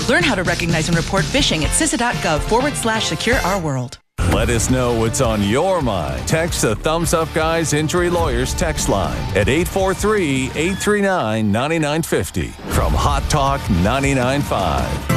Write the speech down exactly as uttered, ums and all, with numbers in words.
Learn how to recognize and report phishing at cisa.gov forward slash secure our world. Let us know what's on your mind. Text the Thumbs Up Guys Injury Lawyers text line at eight four three, eight three nine, nine nine five zero from Hot Talk ninety-nine point five.